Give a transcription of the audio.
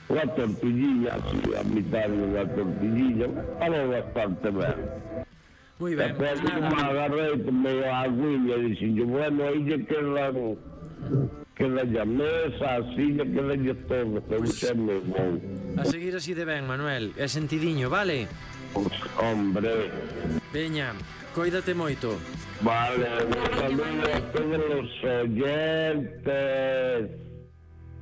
La tortillina, sì, a mitad de la tortillina, però bastante bene. Muy E bien, poi pues me nada. agarré y me agüilla y dije, bueno, ahí ya queda ya mesa, así ya queda ya todo, que Pues usted me voy. a seguir así de ben, Manuel. É sentidiño, vale? Pues, hombre, Veña, cóidate moito. vale, un saludo a todos los oyentes.